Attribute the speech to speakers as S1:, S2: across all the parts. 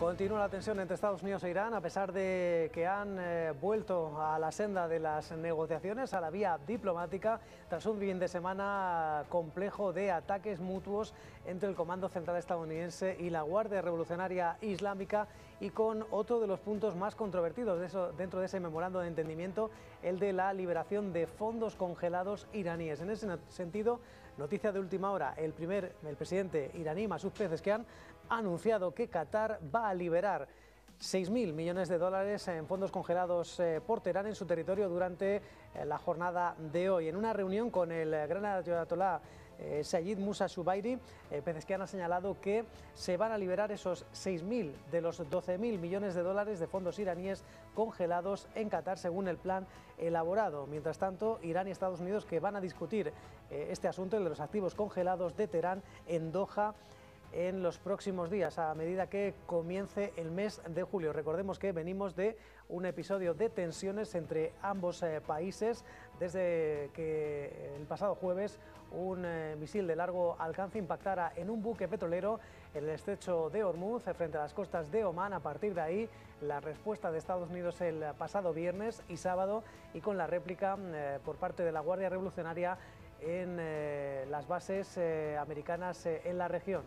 S1: Continúa la tensión entre Estados Unidos e Irán, a pesar de que han vuelto a la senda de las negociaciones, a la vía diplomática, tras un fin de semana complejo de ataques mutuos entre el Comando Central estadounidense y la Guardia Revolucionaria Islámica, y con otro de los puntos más controvertidos dentro de ese memorando de entendimiento, el de la liberación de fondos congelados iraníes. En ese sentido, noticia de última hora, el presidente iraní, Masoud Pezeshkian, ha anunciado que Qatar va a liberar 6.000 millones de dólares en fondos congelados por Teherán en su territorio durante la jornada de hoy. En una reunión con el gran ayatolá Sayyid Musa Zubairi, Pezeshkian ha señalado que se van a liberar esos 6.000 de los 12.000 millones de dólares de fondos iraníes congelados en Qatar, según el plan elaborado. Mientras tanto, Irán y Estados Unidos, que van a discutir este asunto de los activos congelados de Teherán en Doha en los próximos días, a medida que comience el mes de julio. Recordemos que venimos de un episodio de tensiones entre ambos países, desde que el pasado jueves un misil de largo alcance impactara en un buque petrolero en el estrecho de Hormuz, frente a las costas de Omán. A partir de ahí, la respuesta de Estados Unidos el pasado viernes y sábado, y con la réplica por parte de la Guardia Revolucionaria en las bases americanas en la región.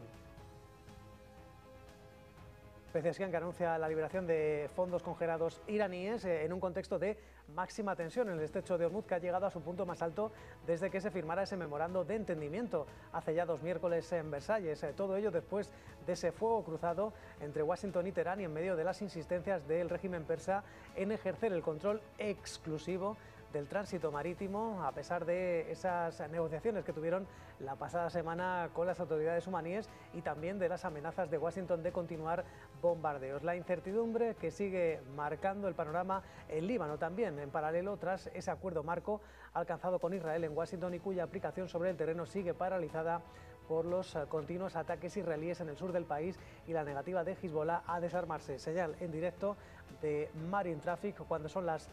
S1: Pezeshkian, que anuncia la liberación de fondos congelados iraníes en un contexto de máxima tensión en el estrecho de Hormuz, que ha llegado a su punto más alto desde que se firmara ese memorando de entendimiento hace ya 2 miércoles en Versalles. Todo ello después de ese fuego cruzado entre Washington y Teherán, y en medio de las insistencias del régimen persa en ejercer el control exclusivo del tránsito marítimo, a pesar de esas negociaciones que tuvieron la pasada semana con las autoridades omaníes, y también de las amenazas de Washington de continuar bombardeos. La incertidumbre que sigue marcando el panorama en Líbano también, en paralelo, tras ese acuerdo marco alcanzado con Israel en Washington, y cuya aplicación sobre el terreno sigue paralizada por los continuos ataques israelíes en el sur del país y la negativa de Hezbollah a desarmarse. Señal en directo de Marine Traffic cuando son las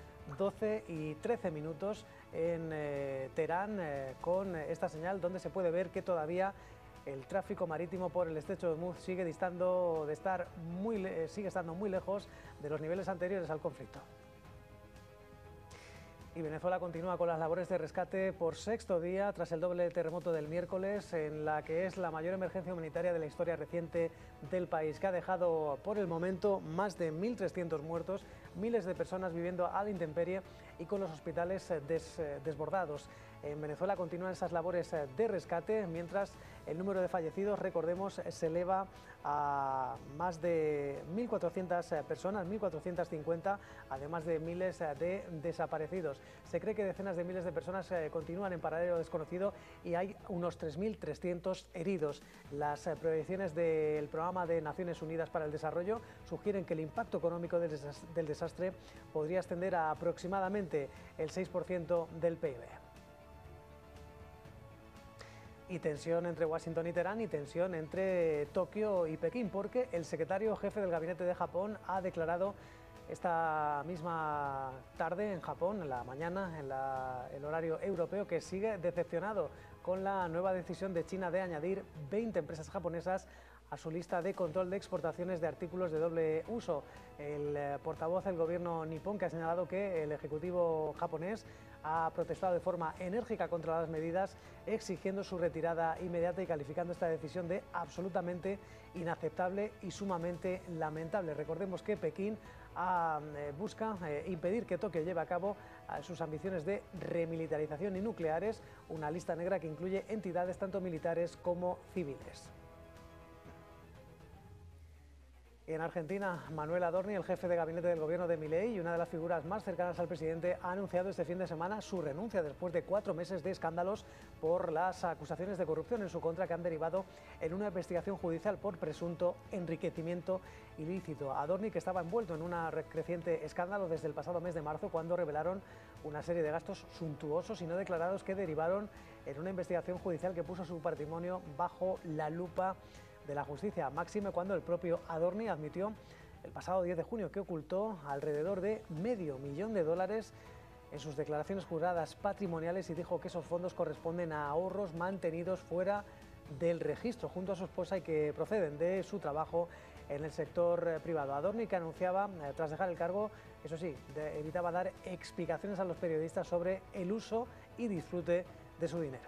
S1: 12:13 en Teherán, con esta señal donde se puede ver que todavía el tráfico marítimo por el estrecho de Hormuz sigue estando muy lejos de los niveles anteriores al conflicto. Y Venezuela continúa con las labores de rescate por 6º día tras el doble terremoto del miércoles, en la que es la mayor emergencia humanitaria de la historia reciente del país, que ha dejado por el momento más de 1.300 muertos, miles de personas viviendo a la intemperie y con los hospitales desbordados. En Venezuela continúan esas labores de rescate, mientras el número de fallecidos, recordemos, se eleva a más de 1.400 personas, 1.450, además de miles de desaparecidos. Se cree que decenas de miles de personas continúan en paradero desconocido y hay unos 3.300 heridos. Las proyecciones del Programa de Naciones Unidas para el Desarrollo sugieren que el impacto económico del desastre podría ascender a aproximadamente el 6% del PIB. Y tensión entre Washington y Teherán, y tensión entre Tokio y Pekín, porque el secretario jefe del gabinete de Japón ha declarado esta misma tarde en Japón, en la mañana, en el horario europeo, que sigue decepcionado con la nueva decisión de China de añadir 20 empresas japonesas a su lista de control de exportaciones de artículos de doble uso. El portavoz del gobierno nipón, que ha señalado que el ejecutivo japonés ha protestado de forma enérgica contra las medidas, exigiendo su retirada inmediata y calificando esta decisión de absolutamente inaceptable y sumamente lamentable. Recordemos que Pekín busca impedir que Tokio lleve a cabo sus ambiciones de remilitarización y nucleares, una lista negra que incluye entidades tanto militares como civiles. En Argentina, Manuel Adorni, el jefe de gabinete del gobierno de Milei y una de las figuras más cercanas al presidente, ha anunciado este fin de semana su renuncia después de 4 meses de escándalos por las acusaciones de corrupción en su contra, que han derivado en una investigación judicial por presunto enriquecimiento ilícito. Adorni, que estaba envuelto en un creciente escándalo desde el pasado mes de marzo, cuando revelaron una serie de gastos suntuosos y no declarados que derivaron en una investigación judicial que puso su patrimonio bajo la lupa de la justicia, máxime cuando el propio Adorni admitió el pasado 10 de junio que ocultó alrededor de $500.000 en sus declaraciones juradas patrimoniales, y dijo que esos fondos corresponden a ahorros mantenidos fuera del registro junto a su esposa y que proceden de su trabajo en el sector privado. Adorni, que anunciaba, tras dejar el cargo, eso sí, evitaba dar explicaciones a los periodistas sobre el uso y disfrute de su dinero.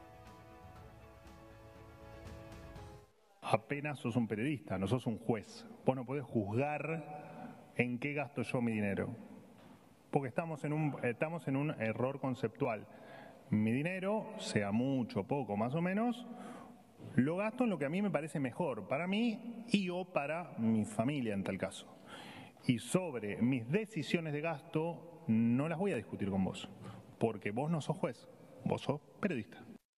S2: Apenas sos un periodista, no sos un juez. Vos no podés juzgar en qué gasto yo mi dinero, porque estamos en un error conceptual. Mi dinero, sea mucho, poco, más o menos, lo gasto en lo que a mí me parece mejor, para mí y o para mi familia en tal caso. Y sobre mis decisiones de gasto no las voy a discutir con vos, porque vos no sos juez, vos sos periodista.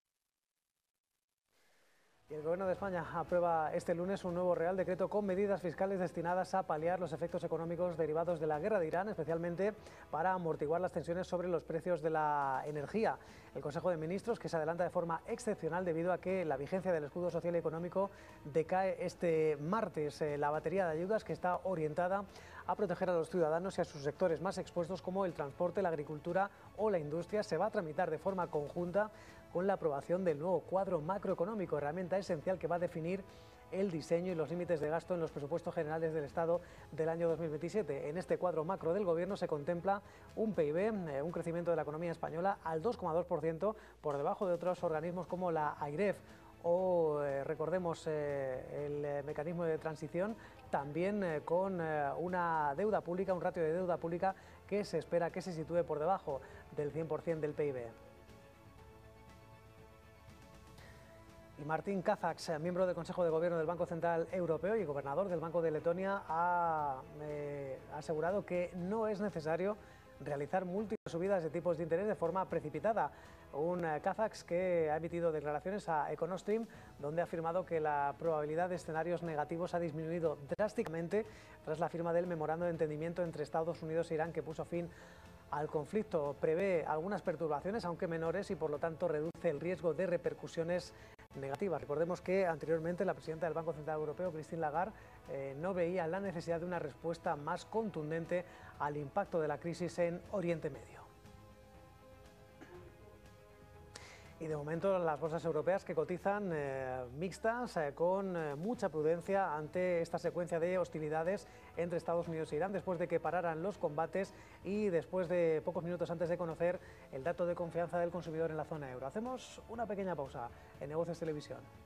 S1: Y el Gobierno de España aprueba este lunes un nuevo Real Decreto con medidas fiscales destinadas a paliar los efectos económicos derivados de la guerra de Irán, especialmente para amortiguar las tensiones sobre los precios de la energía. El Consejo de Ministros, que se adelanta de forma excepcional debido a que la vigencia del escudo social y económico decae este martes. La batería de ayudas, que está orientada a proteger a los ciudadanos y a sus sectores más expuestos como el transporte, la agricultura o la industria, se va a tramitar de forma conjunta con la aprobación del nuevo cuadro macroeconómico, herramienta esencial que va a definir el diseño y los límites de gasto en los presupuestos generales del Estado del año 2027. En este cuadro macro del Gobierno se contempla un PIB, un crecimiento de la economía española al 2,2%, por debajo de otros organismos como la AIREF o, recordemos, el mecanismo de transición, también con una deuda pública, un ratio de deuda pública que se espera que se sitúe por debajo del 100% del PIB. Y Martin Kazaks, miembro del Consejo de Gobierno del Banco Central Europeo y gobernador del Banco de Letonia, ha asegurado que no es necesario realizar múltiples subidas de tipos de interés de forma precipitada. Un Kazaks que ha emitido declaraciones a Econostream, donde ha afirmado que la probabilidad de escenarios negativos ha disminuido drásticamente tras la firma del memorando de entendimiento entre Estados Unidos e Irán, que puso fin al conflicto. Prevé algunas perturbaciones, aunque menores, y por lo tanto reduce el riesgo de repercusiones negativas. Recordemos que anteriormente la presidenta del Banco Central Europeo, Christine Lagarde, no veía la necesidad de una respuesta más contundente al impacto de la crisis en Oriente Medio. Y de momento las bolsas europeas que cotizan mixtas, con mucha prudencia ante esta secuencia de hostilidades entre Estados Unidos e Irán, después de que pararan los combates y después de pocos minutos antes de conocer el dato de confianza del consumidor en la zona euro. Hacemos una pequeña pausa en Negocios Televisión.